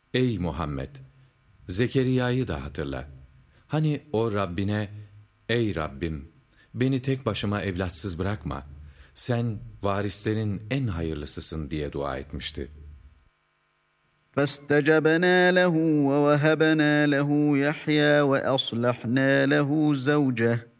Ey Muhammed! Zekeriya'yı da hatırla. Hani o Rabbine, ey Rabbim, beni tek başıma evlatsız bırakma. Sen varislerin en hayırlısısın diye dua etmişti. فَاسْتَجَبْنَا لَهُ وَوَهَبْنَا لَهُ يَحْيَىٰ وَأَصْلَحْنَا لَهُ زَوْجَهُ